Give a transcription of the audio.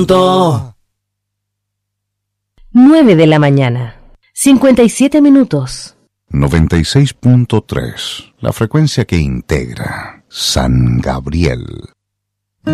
9 de la mañana, 57 minutos. 96.3, la frecuencia que integra San Gabriel.